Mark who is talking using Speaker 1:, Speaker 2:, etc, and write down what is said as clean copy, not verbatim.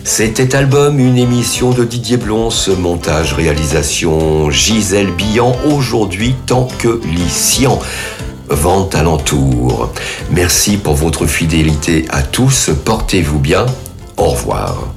Speaker 1: C'était Album, une émission de Didier Blonce, montage, réalisation Gisèle Billan, aujourd'hui tant que Lycian. Vente alentour. Merci pour votre fidélité à tous, portez-vous bien, au revoir.